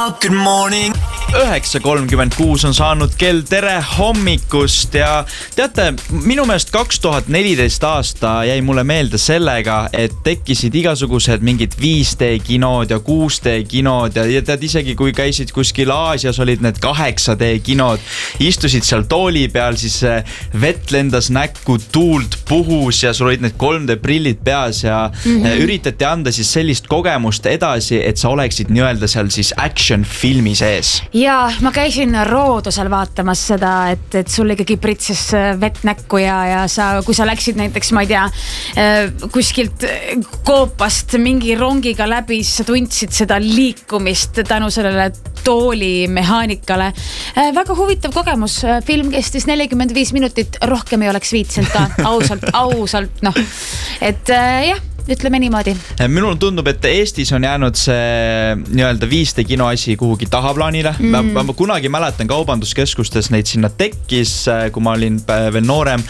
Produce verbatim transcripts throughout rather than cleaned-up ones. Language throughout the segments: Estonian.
Good morning. üheksa kolmkümmend kuus on saanud kell, tere hommikust ja teate, minu meelest kaks tuhat neliteist aasta jäi mulle meelde sellega, et tekkisid igasugused mingid viis D kinod ja kuus D kinod ja, ja tead isegi kui käisid kuskil Aasias olid need kaheksa D kinod, istusid seal tooli peal, siis vett lendas näkku, tuult puhus ja sul olid need kolm D prillid peas ja mm-hmm. üritati anda siis sellist kogemust edasi, et sa oleksid nii-öelda seal siis action filmi sees. Ja ma käisin Roodosel vaatamas seda, et, et sul ikkagi pritsis vett näkku ja, ja sa, kui sa läksid näiteks, ma ei tea, kuskilt koopast mingi rongiga läbi, sa tundsid seda liikumist tänu sellele tooli mehaanikale. Väga huvitav kogemus. Film kestis nelikümmend viis minutit, rohkem ei oleks viitsinud ka. Ausalt, ausalt, noh. Et jah, ütleme niimoodi. Minul tundub, et Eestis on jäänud see nii-öelda viis D kino asi kuhugi tahaplaanile. Mm. Ma, ma kunagi mäletan kaubanduskeskustes neid sinna tekkis, kui ma olin veel noorem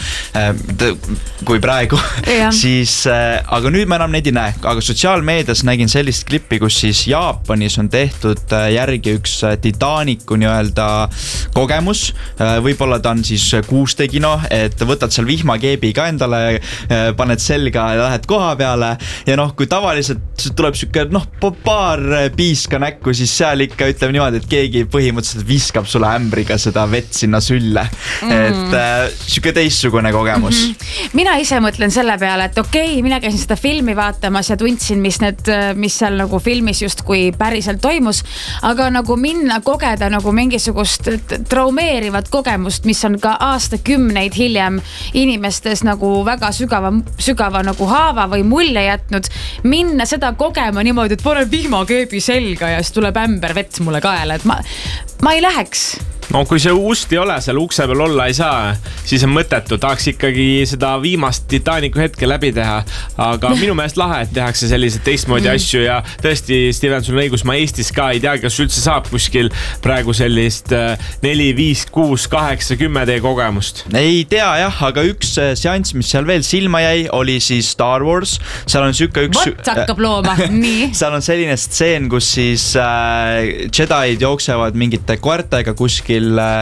kui praegu. siis, aga nüüd ma enam neid ei näe. Aga sotsiaalmeedias nägin sellist klippi, kus siis Jaapanis on tehtud järgi üks Titanicu nii-öelda kogemus. Võib-olla ta on siis kuus D kino, et võtad seal vihmakeebi ka endale, paned selga ja lähed koha peale. Ja noh, kui tavaliselt tuleb siuke, noh, paar piiska näkku, siis seal ikka ütleme niimoodi, et keegi põhimõtteliselt viskab sulle ämbriga seda vett sinna sülle. Mm. Et äh, siuke teistsugune kogemus. Mm-hmm. Mina ise mõtlen selle peale, et okei, okay, mina käisin seda filmi vaatamas ja tundsin, mis, need, mis seal nagu filmis just kui päriselt toimus, aga nagu minna kogeda nagu mingisugust traumeerivat kogemust, mis on ka aastakümneid hiljem inimestes nagu väga sügava, sügava nagu haava või mulle jätnud, minna seda kogema niimoodi, et panen vihmakeebi selga ja siis tuleb ämber vett mulle kaela, et ma, ma ei läheks. No kui see ust ei ole, seal ukse peal olla ei saa, siis on mõttetu. Tahaks ikkagi seda viimast Titanicu hetke läbi teha. Aga minu meelest lahe, et tehakse sellised teistmoodi mm. asju ja tõesti, Steven, sul on õigus, ma Eestis ka ei tea, kas üldse saab kuskil praegu sellist neli, viis, kuus, kaheksa, kümme D kogemust. Ei tea jah, aga üks seanss, mis seal veel silma jäi, oli siis Star Wars. Seal on süke üks... Vot hakkab looma, nii. Seal on selline stseen, kus siis äh, Jedi'd jooksevad mingite koertega kuskil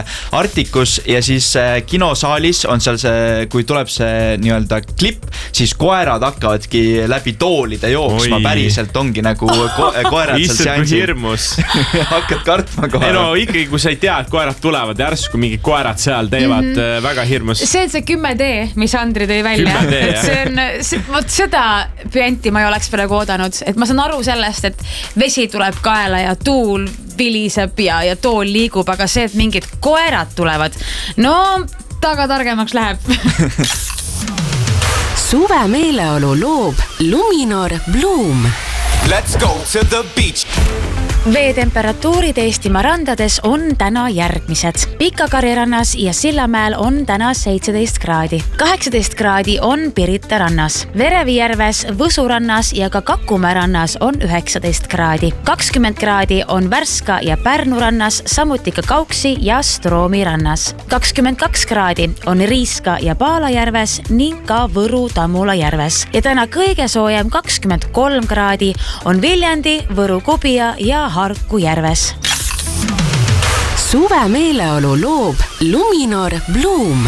Artikus ja siis kinosaalis on seal see, kui tuleb see nii-öelda klipp, siis koerad hakkavadki läbi toolide jooksma. Oi. Päriselt ongi nagu ko- koerad seal seansil. Hakkad kartma kohe. Ei no ikkagi, kui sa ei tea, et koerad tulevad ja ärsku mingid koerad seal teevad mm-hmm. väga hirmus. See on see kümme D, mis Andri tõi välja. D, et see on, see, võt seda püenti ma ei oleks praegu oodanud, et ma saan aru sellest, et vesi tuleb kaela ja tuul viliseb ja, ja tool liigub, aga see, et mingid koerad tulevad, no taga targemaks läheb. Suve meeleolu loob Luminor Bloom. Let's go to the beach. Veetemperatuurid Eestimaa randades on täna järgmised. Pikakari rannas ja Sillamäel on täna seitseteist kraadi. kaheksateist kraadi on Pirita rannas. Verevijärves, Võsu rannas ja ka Kakumäe rannas on üheksateist kraadi. kakskümmend kraadi on Värska ja Pärnu rannas, samuti ka Kauksi ja Stroomi rannas. kakskümmend kaks kraadi on Riiska ja Paalajärves ning ka Võru Tammula järves. Ja täna kõige soojem kakskümmend kolm kraadi on Viljandi, Võru Kubia ja Harku järves. Suve meeleolu loob Luminor Bloom.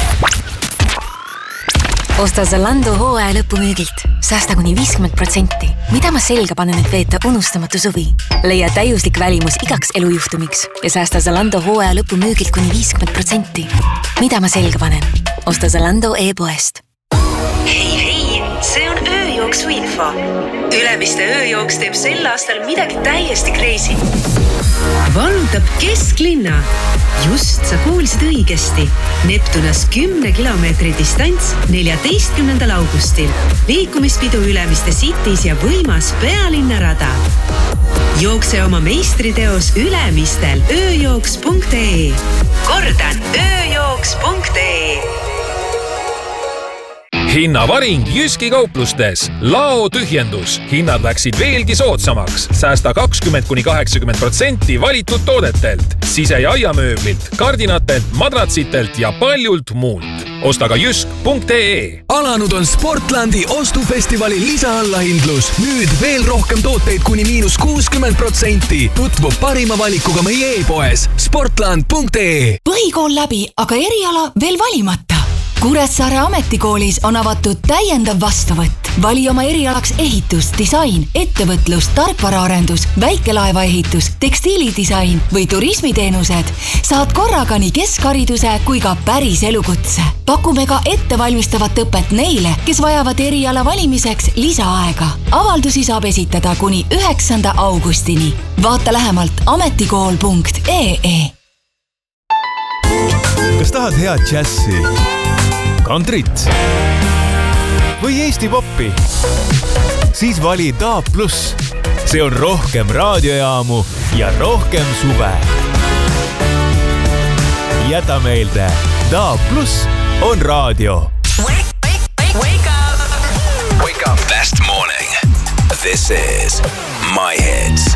Osta Zalando hooaja lõpumüügilt. Säästa kuni viiskümmend protsenti. Mida ma selga panen, et veeta unustamatu suvi? Leia täiuslik välimus igaks elujuhtumiks ja säästa Zalando hooaja lõpumüügilt kuni viiskümmend protsenti. Mida ma selga panen? Osta Zalando e-poest. Hei, hei, see on ööjooksu info. Ülemiste ööjooks teeb sel aastal midagi täiesti crazy. Vallutab kesklinna. Just sa kuulsid õigesti. Neptunas kümne kilomeetri distants neljateistkümnendal augustil. Liikumispidu Ülemiste Cities ja võimas pealinnarada. Jookse oma meistriteos Ülemistel ööjooks punkt ee. Kordan ööjooks punkt ee. Hinnavaring Jyski kauplustes. Lao tühjendus. Hinnad läksid veelgi soodsamaks. Säästa kakskümmend kuni kaheksakümmend protsenti valitud toodetelt. Sise- ja aiamööblilt, kardinatelt, madratsitelt ja paljult muult. Osta ka jysk punkt ee. Alanud on Sportlandi ostufestivali lisaallahindlus. Nüüd veel rohkem tooteid kuni miinus kuuskümmend protsenti. Tutvu parima valikuga meie e-poes sportland punkt ee. Põhikool läbi, aga eriala veel valimata. Kuressaare ametikoolis on avatud täiendav vastuvõtt. Vali oma erialaks ehitus, disain, ettevõtlus, tarkvaraarendus, väikelaeva ehitus, tekstiilidisain või turismiteenused. Saad korraga nii keskhariduse kui ka päris elukutse. Pakume ka ettevalmistavat õpet neile, kes vajavad eriala valimiseks lisaaega. Avaldusi saab esitada kuni üheksanda augustini. Vaata lähemalt ametikool punkt ee. Kas tahad head džässi, kantrit või Eesti poppi? Siis vali Daab Plus. See on rohkem raadiojaamu ja rohkem suve. Jäta meelde, Daab Plus on raadio. Wake, wake, wake up. Wake up. Best morning. This is My Hits.